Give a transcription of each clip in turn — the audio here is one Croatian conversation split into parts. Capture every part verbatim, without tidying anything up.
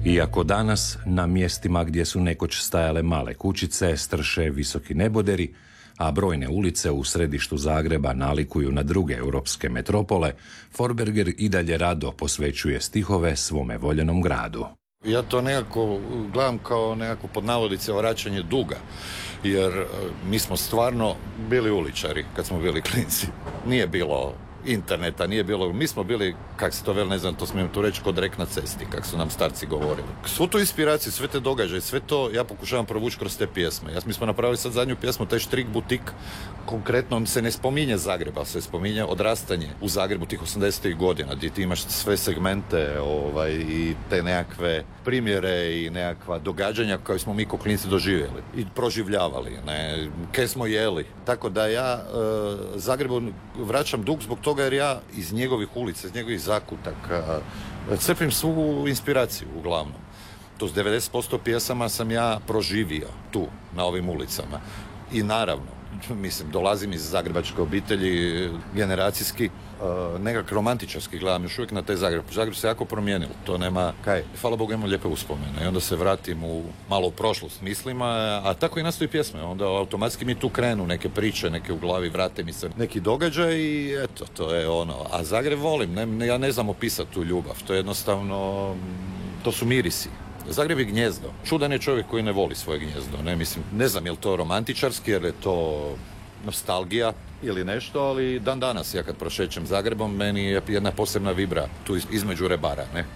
Iako danas na mjestima gdje su nekoć stajale male kućice strše visoki neboderi, a brojne ulice u središtu Zagreba nalikuju na druge europske metropole, Forberger i dalje rado posvećuje stihove svome voljenom gradu. Ja to nekako gledam kao nekako pod navodice vraćanje duga, jer mi smo stvarno bili uličari kad smo bili klinci. Nije bilo interneta, nije bilo, mi smo bili, kak se to veli, ne znam, to smijem tu reći, kod rek na cesti, kak su nam starci govorili. Svu tu inspiraciju, sve te događaje, sve to ja pokušavam provući kroz te pjesme. Ja, mi smo napravili sad zadnju pjesmu, taj Štrik butik, konkretno se ne spominje Zagreb, ali se spominje odrastanje u Zagrebu tih osamdesetih godina, gdje ti imaš sve segmente ovaj, i te nekakve primjere i nekakva događanja koje smo mi ko klinci doživjeli i proživljavali, ne, kaj smo jeli. Tako da ja e, Zagrebu vraćam dug zbog toga jer ja iz njegovih ulica, iz njegovih zakutaka crpim svu inspiraciju uglavnom. To s devedeset posto pjesama sam ja proživio tu, na ovim ulicama. I naravno, mislim, dolazim iz zagrebačke obitelji, generacijski, uh, nekak romantičarski gledam još uvijek na taj Zagreb. Zagreb se jako promijenilo, to nema kaj. Hvala Bogu, imamo lijepe uspomene i onda se vratim u malo u prošlost mislima, a tako i nastaju pjesme. Onda automatski mi tu krenu neke priče, neke u glavi, vrate mi se neki događaj i eto, to je ono. A Zagreb volim, ne, ne, ja ne znam opisati tu ljubav, to je jednostavno, to su mirisi. Zagreb je gnjezdo. Čudan je čovjek koji ne voli svoje gnjezdo. Ne, mislim, ne znam je li to romantičarski, jer je to nostalgija ili nešto, ali dan danas ja kad prošećem Zagrebom, meni je jedna posebna vibra tu između rebara, ne?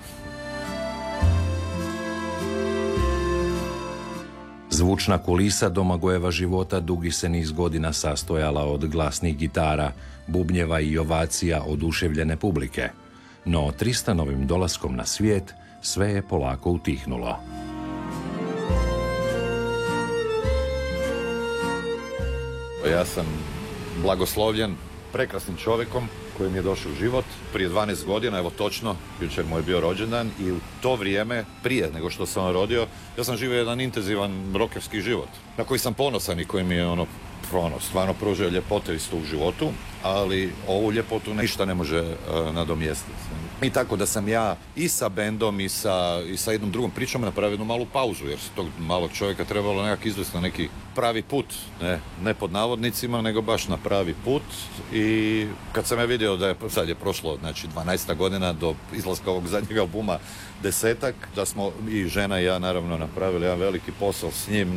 Zvučna kulisa Domagojeva života dugi se niz godina sastojala od glasnih gitara, bubnjeva i ovacija oduševljene publike. No Tristanovim dolaskom na svijet sve je polako utihnulo. Ja sam blagoslovljen prekrasnim čovjekom koji mi je došao u život prije dvanaest godina, evo točno, jučer mu je bio rođendan i u to vrijeme, prije nego što sam rodio, ja sam živio jedan intenzivan rokerski život, na koji sam ponosan i koji mi je ono, ono stvarno pružio ljepote isto u životu, ali ovu ljepotu ništa ne može uh, nadomjestiti. I tako da sam ja i sa bendom i sa, i sa jednom drugom pričom napravio jednu malu pauzu, jer se tog malog čovjeka trebalo nekak izvesti na neki pravi put, ne, ne pod navodnicima, nego baš na pravi put. I kad sam ja vidio da je, sad je prošlo, znači dvanaest godina do izlaska ovog zadnjeg albuma, desetak, da smo i žena i ja naravno napravili jedan veliki posao s njim,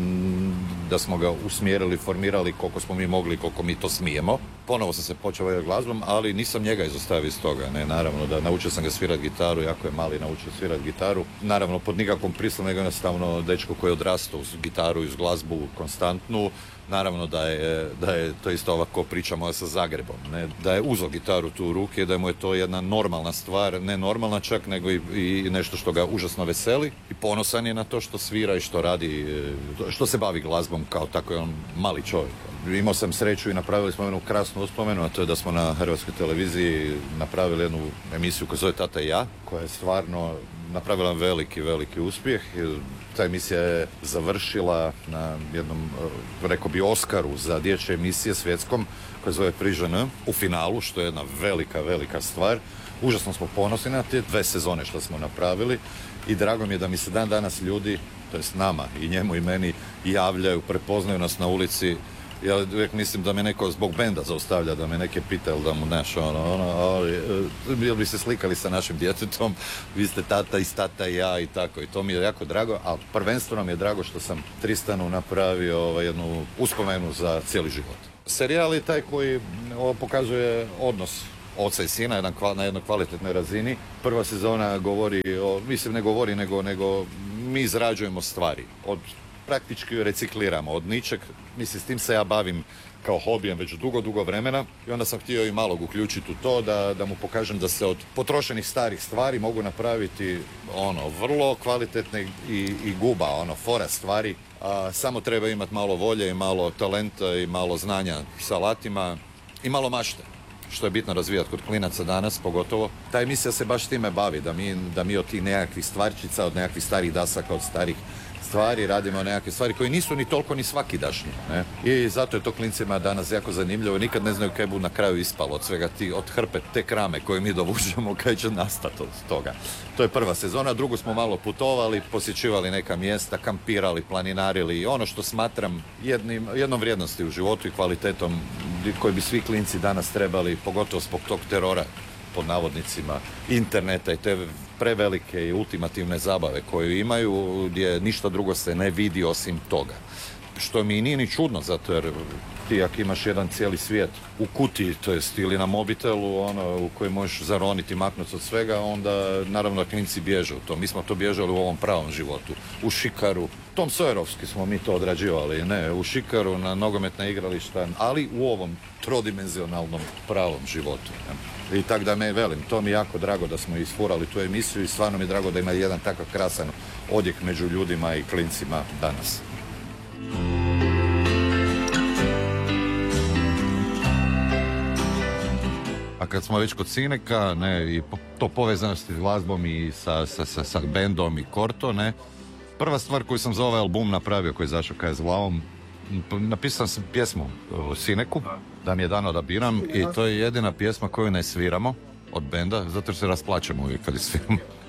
da smo ga usmjerili, formirali koliko smo mi mogli, koliko mi to smijemo. Ponovo sam se počeo baviti glazbom, ali nisam njega izostavio iz toga, ne, naravno da naučio sam ga svirati gitaru, jako je mali naučio svirati gitaru, naravno pod nikakvom prisilom, nego jednostavno dečko koji je odrastao uz gitaru i uz glazbu konstantnu. Naravno da je, da je to isto ovako priča moja sa Zagrebom, ne? Da je uzeo gitaru tu u ruke, da je mu je to jedna normalna stvar, ne normalna čak, nego i, i nešto što ga užasno veseli i ponosan je na to što svira i što radi, što se bavi glazbom kao tako je on mali čovjek. Imao sam sreću i napravili smo jednu krasnu uspomenu, a to je da smo na Hrvatskoj televiziji napravili jednu emisiju koja se zove Tata i ja, koja je stvarno napravila veliki, veliki uspjeh. Ta emisija je završila na jednom, rekao bi, Oskaru za dječje emisije svjetskom, koja se zove Prižen u finalu, što je jedna velika, velika stvar. Užasno smo ponosni na te dve sezone što smo napravili i drago mi je da mi se dan danas ljudi, to jest nama i njemu i meni, javljaju, prepoznaju nas na ulici. Ja uvijek mislim da me neko zbog benda zaustavlja, da me neke pita ili da mu neš, ono, ono, ali, bili bi se slikali sa našim djetetom, vi ste tata i tata i ja i tako, i to mi je jako drago, a prvenstveno mi je drago što sam Tristanu napravio ovaj, jednu uspomenu za cijeli život. Serijal je taj koji o, pokazuje odnos oca i sina jedan, na jednoj kvalitetnoj razini. Prva sezona govori, o, mislim ne govori, nego, nego mi izrađujemo stvari od praktički recikliramo od ničeg. Mislim, s tim se ja bavim kao hobijem već dugo, dugo vremena i onda sam htio i malog uključiti u to da, da mu pokažem da se od potrošenih starih stvari mogu napraviti ono vrlo kvalitetne i, i guba, ono fora stvari. A, samo treba imati malo volje i malo talenta i malo znanja sa alatima i malo mašte, što je bitno razvijati kod klinaca danas pogotovo. Ta emisija se baš time bavi, da mi, da mi od tih nekakvih stvarčica, od nekakvih starih dasaka, od starih stvari, radimo nekakve stvari koje nisu ni toliko ni svakidašnje. Ne? I zato je to klincima danas jako zanimljivo. Nikad ne znaju kaj bu na kraju ispalo od svega ti, od hrpe te krame koje mi dovučemo, kaj će nastati od toga. To je prva sezona. Drugu smo malo putovali, posjećivali neka mjesta, kampirali, planinarili i ono što smatram jednim, jednom vrijednosti u životu i kvalitetom koji bi svi klinci danas trebali, pogotovo zbog tog terora pod navodnicima interneta i te prevelike i ultimativne zabave koju imaju, gdje ništa drugo se ne vidi osim toga. Što mi nije ni čudno, zato jer ti ako imaš jedan cijeli svijet u kutiji, to jest ili na mobitelu, ono, u koji možeš zaroniti, maknuti od svega, onda naravno klinci bježe u to. Mi smo to bježali u ovom pravom životu. U šikaru, Tom Sojerovski smo mi to odrađivali, ne, u šikaru, na nogometna igrališta, ali u ovom trodimenzionalnom pravom životu. Ne. I tak da me velim, to mi je jako drago da smo isfurali tu emisiju i stvarno mi je drago da ima jedan takav krasan odjek među ljudima i klincima danas. A kad smo već kod Cineka, ne, i to povezanosti s glazbom i sa, sa, sa, sa bendom i Korto, ne, prva stvar koju sam za ovaj album napravio, koji je zašao kaj s glavom, napisao sam pjesmu o Cineku, da mi je dano da biram, i to je jedina pjesma koju ne sviramo od benda, zato jer se rasplačemo uvijek kad je sviramo.